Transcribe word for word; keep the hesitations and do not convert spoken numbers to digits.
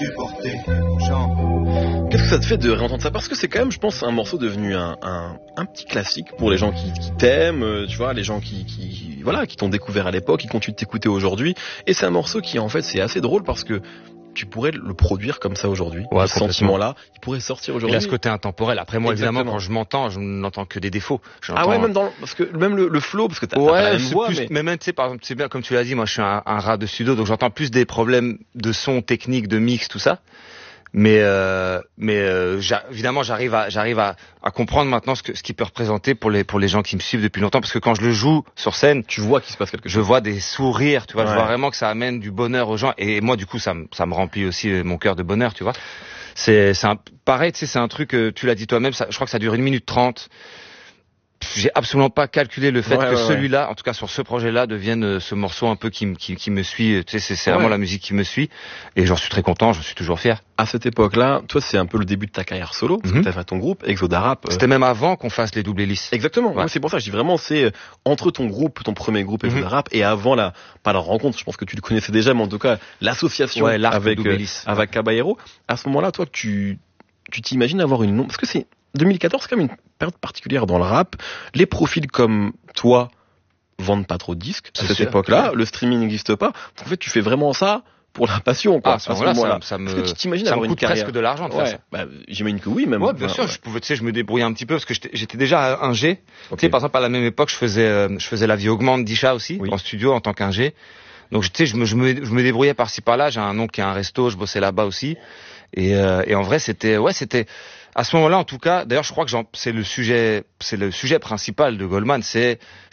supporter. Chant. Qu'est-ce que ça te fait de réentendre ça? Parce que c'est quand même, je pense, un morceau devenu un, un, un petit classique pour les gens qui, qui t'aiment, euh, tu vois, les gens qui, qui, voilà, qui t'ont découvert à l'époque, qui continuent de t'écouter aujourd'hui. Et c'est un morceau qui, en fait, c'est assez drôle parce que tu pourrais le produire comme ça aujourd'hui. Ouais, ce sentiment-là, il pourrait sortir aujourd'hui. Il a ce côté intemporel. Après, moi, Exactement. évidemment, quand je m'entends, je n'entends que des défauts. J'entends... Ah ouais, même dans, parce que même le, le flow, parce que t'as, ouais, t'as pas la même c'est voix, plus, mais... mais même, tu sais, par exemple, c'est bien, comme tu l'as dit, moi, je suis un, un rat de studio, donc j'entends plus des problèmes de son, technique, de mix, tout ça. Mais euh, mais euh, j'a, évidemment j'arrive à j'arrive à, à comprendre maintenant ce que ce qu'il peut représenter pour les pour les gens qui me suivent depuis longtemps, parce que quand je le joue sur scène, tu vois qu'il se passe quelque chose. Je vois des sourires, tu vois, ouais. Je vois vraiment que ça amène du bonheur aux gens, et moi du coup ça me ça me remplit aussi mon cœur de bonheur, tu vois. C'est c'est un pareil, tu sais, c'est un truc, tu l'as dit toi-même, ça, je crois que ça dure une minute trente. J'ai absolument pas calculé le fait ouais, que ouais, celui-là, ouais. en tout cas sur ce projet-là, devienne ce morceau un peu qui, qui, qui me suit. Tu sais, c'est, c'est ouais. vraiment la musique qui me suit, et j'en suis très content, j'en suis toujours fier. À cette époque-là, toi, c'est un peu le début de ta carrière solo, parce mm-hmm. que t'as fait ton groupe, Exoda Rap. C'était euh... même avant qu'on fasse les doubles hélices. Exactement. Ouais. Ouais, c'est pour ça, je dis vraiment, c'est entre ton groupe, ton premier groupe Exoda mm-hmm. Rap, et avant la, pas la rencontre, je pense que tu le connaissais déjà, mais en tout cas, l'association ouais, avec, euh, avec Caballero. À ce moment-là, toi, tu, tu t'imagines avoir une, parce que c'est, deux mille quatorze, c'est quand même une période particulière dans le rap. Les profils comme toi vendent pas trop de disques à cette sûr. époque-là. Le streaming n'existe pas. En fait, tu fais vraiment ça pour la passion, quoi. Ah, à ce moment-là, ça, ça me, Est-ce que tu t'imagines ça avoir me coûte une carrière presque de l'argent de ouais. faire ça. Bah, j'imagine que oui, même. Ouais, bien ouais, sûr. Ouais. Je pouvais, tu sais, je me débrouillais un petit peu parce que j'étais, j'étais déjà un G. Okay. Tu sais, par exemple, à la même époque, je faisais, euh, je faisais La Vie Augmente d'Isha aussi, oui. en studio en tant qu'un G. Donc, tu sais, je me, je me, je me débrouillais par-ci par-là. J'ai un oncle qui a un resto, je bossais là-bas aussi. Et, euh, et en vrai, c'était, ouais, c'était, à ce moment-là, en tout cas, d'ailleurs, je crois que c'est le sujet, c'est le sujet principal de Goldman, c'est